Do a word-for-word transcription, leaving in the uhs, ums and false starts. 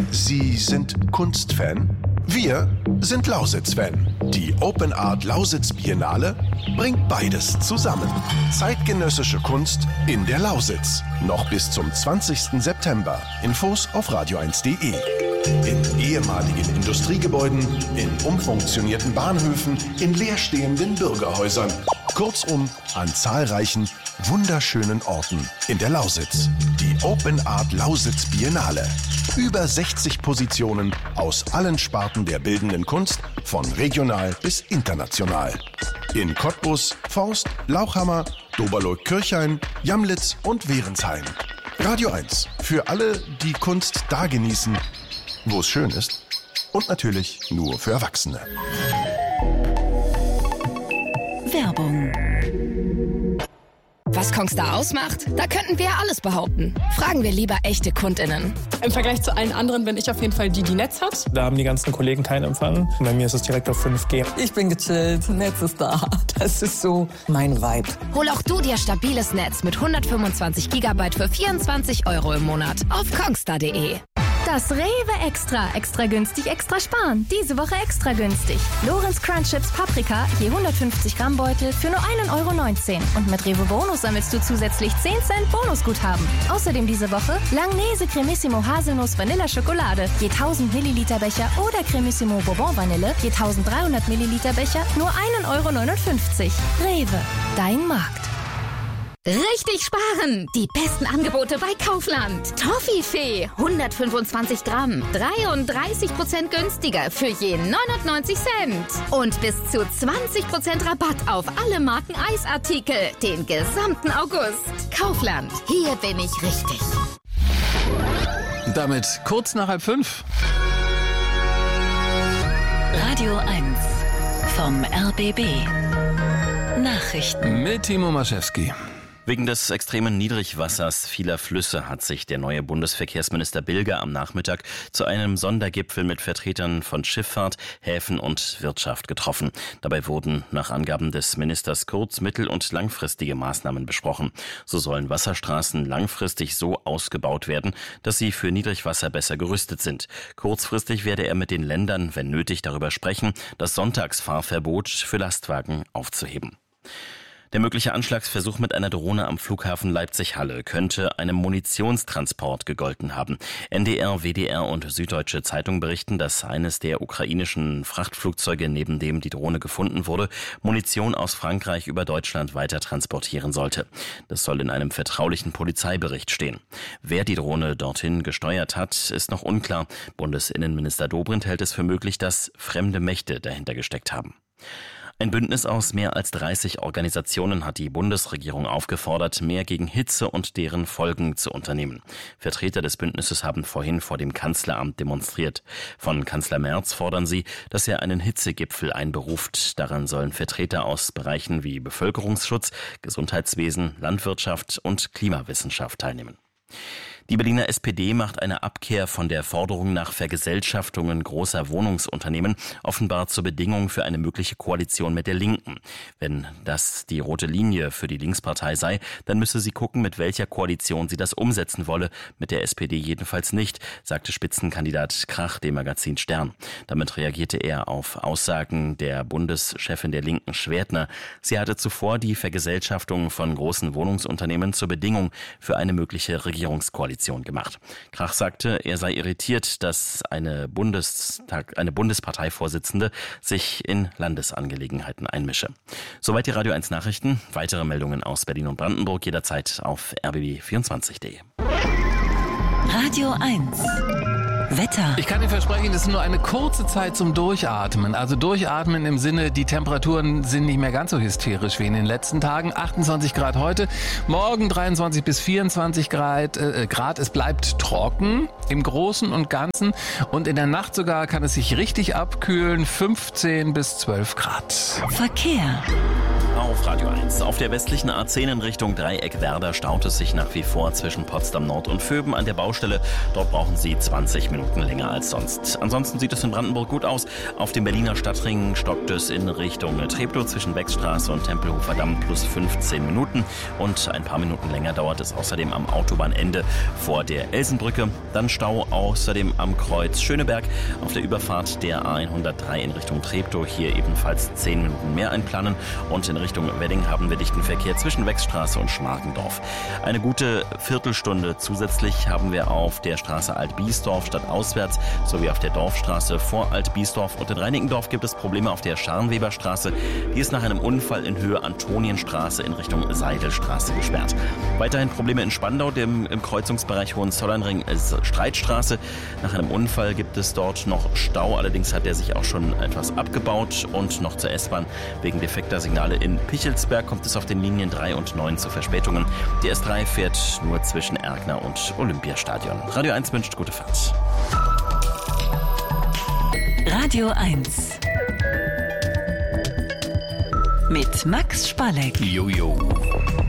Sie sind Kunstfan? Wir sind Lausitz-Fan. Die Open Art Lausitz Biennale bringt beides zusammen. Zeitgenössische Kunst in der Lausitz. Noch bis zum zwanzigsten September. Infos auf radio eins punkt de. In ehemaligen Industriegebäuden, in umfunktionierten Bahnhöfen, in leerstehenden Bürgerhäusern. Kurzum, an zahlreichen, wunderschönen Orten in der Lausitz. Die Open Art Lausitz Biennale. Über sechzig Positionen aus allen Sparten der bildenden Kunst, von regional bis international. In Cottbus, Forst, Lauchhammer, Doberloh-Kirchhain, Jamlitz und Wehrensheim. Radio eins, für alle, die Kunst da genießen, wo es schön ist. Und natürlich nur für Erwachsene. Werbung. Was Kongstar ausmacht? Da könnten wir alles behaupten. Fragen wir lieber echte KundInnen. Im Vergleich zu allen anderen bin ich auf jeden Fall die, die Netz hat. Da haben die ganzen Kollegen keinen Empfang. Bei mir ist es direkt auf fünf G. Ich bin gechillt, Netz ist da. Das ist so mein Vibe. Hol auch du dir stabiles Netz mit hundertfünfundzwanzig Gigabyte für vierundzwanzig Euro im Monat auf kongstar punkt de. Das Rewe Extra. Extra günstig, extra sparen. Diese Woche extra günstig. Lorenz Crunch Chips Paprika, je hundertfünfzig Gramm Beutel für nur ein Euro neunzehn. Und mit Rewe Bonus sammelst du zusätzlich zehn Cent Bonusguthaben. Außerdem diese Woche Langnese Cremissimo Haselnuss Vanilla Schokolade, je tausend Milliliter Becher oder Cremissimo Bourbon Vanille, je tausenddreihundert Milliliter Becher, nur ein Euro neunundfünfzig. Rewe, dein Markt. Richtig sparen! Die besten Angebote bei Kaufland. Toffifee, hundertfünfundzwanzig Gramm, dreiunddreißig Prozent günstiger für je neunundneunzig Cent. Und bis zu zwanzig Prozent Rabatt auf alle Marken Eisartikel den gesamten August. Kaufland, hier bin ich richtig. Damit kurz nach halb fünf. Radio eins vom R B B. Nachrichten mit Timo Maschewski. Wegen des extremen Niedrigwassers vieler Flüsse hat sich der neue Bundesverkehrsminister Bilger am Nachmittag zu einem Sondergipfel mit Vertretern von Schifffahrt, Häfen und Wirtschaft getroffen. Dabei wurden nach Angaben des Ministers kurz-, mittel- und langfristige Maßnahmen besprochen. So sollen Wasserstraßen langfristig so ausgebaut werden, dass sie für Niedrigwasser besser gerüstet sind. Kurzfristig werde er mit den Ländern, wenn nötig, darüber sprechen, das Sonntagsfahrverbot für Lastwagen aufzuheben. Der mögliche Anschlagsversuch mit einer Drohne am Flughafen Leipzig-Halle könnte einem Munitionstransport gegolten haben. N D R, W D R und Süddeutsche Zeitung berichten, dass eines der ukrainischen Frachtflugzeuge, neben dem die Drohne gefunden wurde, Munition aus Frankreich über Deutschland weiter transportieren sollte. Das soll in einem vertraulichen Polizeibericht stehen. Wer die Drohne dorthin gesteuert hat, ist noch unklar. Bundesinnenminister Dobrindt hält es für möglich, dass fremde Mächte dahinter gesteckt haben. Ein Bündnis aus mehr als dreißig Organisationen hat die Bundesregierung aufgefordert, mehr gegen Hitze und deren Folgen zu unternehmen. Vertreter des Bündnisses haben vorhin vor dem Kanzleramt demonstriert. Von Kanzler Merz fordern sie, dass er einen Hitzegipfel einberuft. Daran sollen Vertreter aus Bereichen wie Bevölkerungsschutz, Gesundheitswesen, Landwirtschaft und Klimawissenschaft teilnehmen. Die Berliner S P D macht eine Abkehr von der Forderung nach Vergesellschaftungen großer Wohnungsunternehmen offenbar zur Bedingung für eine mögliche Koalition mit der Linken. Wenn das die rote Linie für die Linkspartei sei, dann müsse sie gucken, mit welcher Koalition sie das umsetzen wolle. Mit der S P D jedenfalls nicht, sagte Spitzenkandidat Krach dem Magazin Stern. Damit reagierte er auf Aussagen der Bundeschefin der Linken Schwertner. Sie hatte zuvor die Vergesellschaftung von großen Wohnungsunternehmen zur Bedingung für eine mögliche Regierungskoalition gemacht. Krach sagte, er sei irritiert, dass eine Bundestag, eine Bundesparteivorsitzende sich in Landesangelegenheiten einmische. Soweit die Radio eins Nachrichten. Weitere Meldungen aus Berlin und Brandenburg jederzeit auf r b b vierundzwanzig punkt de. Radio eins Wetter. Ich kann dir versprechen, das ist nur eine kurze Zeit zum Durchatmen. Also durchatmen im Sinne, die Temperaturen sind nicht mehr ganz so hysterisch wie in den letzten Tagen. achtundzwanzig Grad heute, morgen dreiundzwanzig bis vierundzwanzig Grad. Äh, Grad. Es bleibt trocken im Großen und Ganzen. Und in der Nacht sogar kann es sich richtig abkühlen, fünfzehn bis zwölf Grad. Verkehr. Auf Radio eins. Auf der westlichen A zehn in Richtung Dreieck Werder staut es sich nach wie vor zwischen Potsdam Nord und Vöben an der Baustelle. Dort brauchen Sie zwanzig Minuten Minuten länger als sonst. Ansonsten sieht es in Brandenburg gut aus. Auf dem Berliner Stadtring stockt es in Richtung Treptow zwischen Beckstraße und Tempelhofer Damm plus fünfzehn Minuten. Und ein paar Minuten länger dauert es außerdem am Autobahnende vor der Elsenbrücke. Dann Stau außerdem am Kreuz Schöneberg auf der Überfahrt der A hundertdrei in Richtung Treptow. Hier ebenfalls zehn Minuten mehr einplanen. Und in Richtung Wedding haben wir dichten Verkehr zwischen Beckstraße und Schmargendorf. Eine gute Viertelstunde zusätzlich haben wir auf der Straße Alt-Biesdorf stadtauswärts sowie auf der Dorfstraße vor Alt-Biesdorf. Und in Reinickendorf gibt es Probleme auf der Scharnweberstraße. Die ist nach einem Unfall in Höhe Antonienstraße in Richtung Seidelstraße gesperrt. Weiterhin Probleme in Spandau, dem, im Kreuzungsbereich Hohenzollernring Streitstraße. Nach einem Unfall gibt es dort noch Stau. Allerdings hat der sich auch schon etwas abgebaut. Und noch zur S-Bahn. Wegen defekter Signale in Pichelsberg kommt es auf den Linien drei und neun zu Verspätungen. Die S drei fährt nur zwischen Erkner und Olympiastadion. Radio eins wünscht gute Fahrt. Radio eins mit Max Spalleck. Jojo.